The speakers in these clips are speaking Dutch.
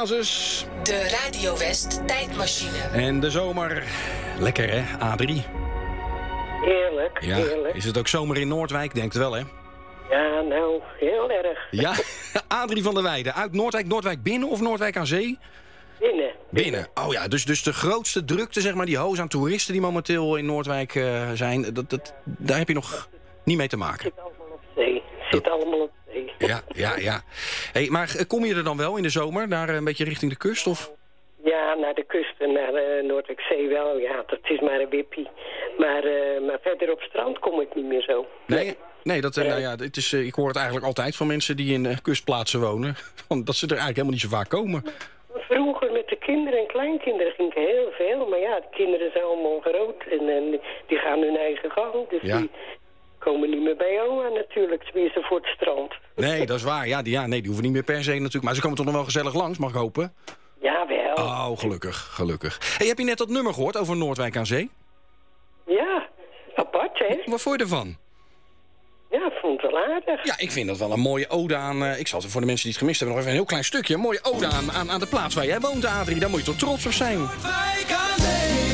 Hazes. De Radio West tijdmachine. En de zomer. Lekker hè, Adrie? Heerlijk, Ja, heerlijk. is het ook zomer in Noordwijk? Denkt wel hè? Ja, nou, heel erg. Ja, Adrie van der Weijden. Uit Noordwijk. Noordwijk binnen of Noordwijk aan zee? Binnen. Oh ja, dus de grootste drukte, zeg maar, die hoos aan toeristen die momenteel in Noordwijk zijn, daar heb je nog niet mee te maken. Zit allemaal op zee. Zit allemaal op zee. Ja. Hey, maar kom je er dan wel in de zomer, daar een beetje richting de kust? Of? Ja, naar de kust en naar Noordwijkzee wel. Ja, dat is maar een wippie. Maar verder op strand kom ik niet meer zo. Nee, het is, ik hoor het eigenlijk altijd van mensen die in kustplaatsen wonen, dat ze er eigenlijk helemaal niet zo vaak komen. Vroeger met de kinderen en kleinkinderen ging ik heel veel. Maar ja, de kinderen zijn allemaal groot en die gaan hun eigen gang. Dus die komen niet meer bij oma natuurlijk, tenminste voor het strand. Nee, dat is waar. Ja, die hoeven niet meer per se natuurlijk. Maar ze komen toch nog wel gezellig langs, mag ik hopen? Jawel. Oh, gelukkig. Hey, heb je net dat nummer gehoord over Noordwijk aan Zee? Ja, apart hè? Wat vond je ervan? Ja, ik vond het wel aardig. Ja, ik vind dat wel een mooie ode aan... ik zal het voor de mensen die het gemist hebben nog even een heel klein stukje. Een mooie ode aan de plaats waar jij woont, Adrie. Daar moet je toch trots op zijn. Noordwijk aan zee.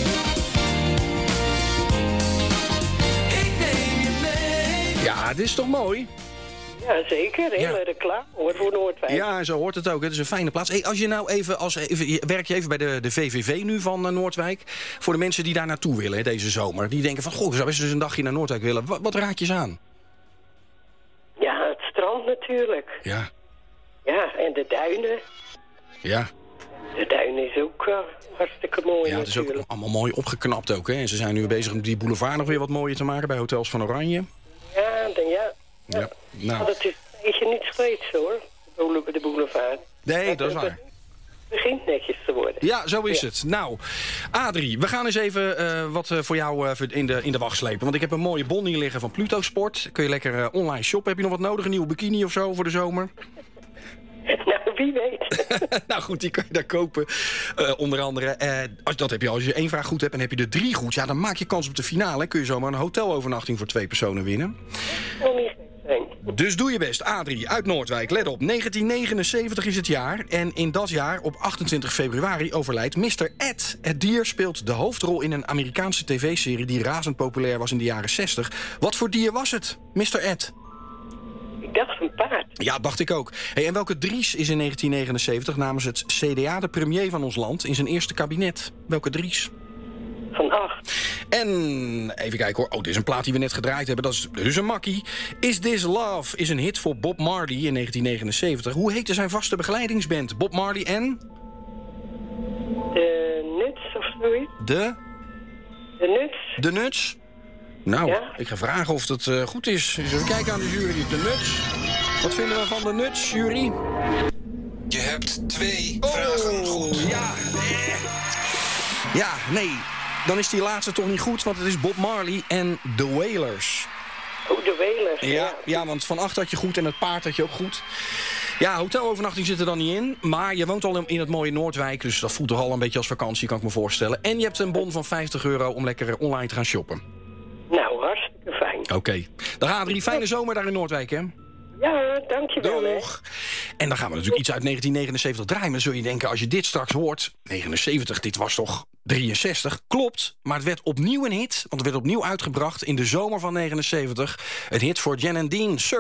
Ik neem je mee. Ja, dit is toch mooi? Ja, zeker. Hele reclame hoor voor Noordwijk. Ja, en zo hoort het ook. Het is een fijne plaats. Hey, als je nou werk je even bij de VVV nu van Noordwijk. Voor de mensen die daar naartoe willen hè, deze zomer. Die denken van, goh, ik zou best eens een dagje naar Noordwijk willen. Wat raad je ze aan? Ja, het strand natuurlijk. Ja. Ja, en de duinen. Ja. De duinen is ook hartstikke mooi Ja, het is natuurlijk. ook allemaal mooi opgeknapt ook. Hè? En ze zijn nu bezig om die boulevard nog weer wat mooier te maken bij Hotels van Oranje. Ja, Ja. Nou. Maar dat is een beetje niet steeds hoor, de boulevard. Nee, dat is waar. Het begint netjes te worden. Ja, zo is het. Nou, Adrie, we gaan eens even wat voor jou in de wacht slepen. Want ik heb een mooie bon hier liggen van Pluto Sport. Kun je lekker online shoppen. Heb je nog wat nodig? Een nieuwe bikini of zo voor de zomer? Nou, wie weet. Nou goed, die kun je daar kopen. Onder andere, als je 1 vraag goed hebt en heb je er 3 goed... ja, dan maak je kans op de finale. Kun je zomaar een hotelovernachting voor 2 personen winnen. Wil niet gek zijn. Dus doe je best. Adrie, uit Noordwijk. Let op, 1979 is het jaar. En in dat jaar, op 28 februari, overlijdt Mr. Ed. Het dier speelt de hoofdrol in een Amerikaanse tv-serie... die razend populair was in de jaren 60. Wat voor dier was het, Mr. Ed? Ik dacht een paard. Ja, dacht ik ook. Hey, en welke Dries is in 1979 namens het CDA de premier van ons land... in zijn eerste kabinet? Welke Dries? Van 8. En even kijken hoor. Oh, dit is een plaat die we net gedraaid hebben. Dat is dus een makkie. Is This Love is een hit voor Bob Marley in 1979. Hoe heette zijn vaste begeleidingsband? Bob Marley en... De Nuts of zoiets? De De Nuts? Nuts? Nou, Ja? ik ga vragen of het goed is. Dus even kijken aan de jury. De Nuts. Wat vinden we van de Nuts, jury? Je hebt 2 vragen goed. Ja. Ja, nee. Dan is die laatste toch niet goed, want het is Bob Marley en The Wailers. Oh, de Wailers. Ja, want van 8 had je goed en het paard had je ook goed. Ja, hotelovernachting zit er dan niet in. Maar je woont al in het mooie Noordwijk, dus dat voelt toch al een beetje als vakantie, kan ik me voorstellen. En je hebt een bon van €50 om lekker online te gaan shoppen. Nou, hartstikke fijn. Oké. Dan gaan we fijne zomer daar in Noordwijk, hè? Ja, dankjewel. hè. Doeg. En dan gaan we natuurlijk iets uit 1979 draaien. Maar dan zul je denken, als je dit straks hoort... 79, dit was toch 63? Klopt, maar het werd opnieuw een hit. Want het werd opnieuw uitgebracht in de zomer van 79. Een hit voor Jan en Dean.